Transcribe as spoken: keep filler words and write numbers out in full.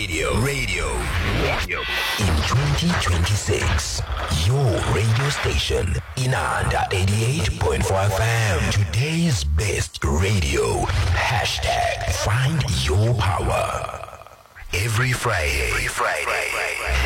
Radio. Radio. Radio. In twenty twenty-six, your radio station, Inanda eighty-eight point four F M. Today's best radio. Hashtag find your power. Every Friday. Every Friday.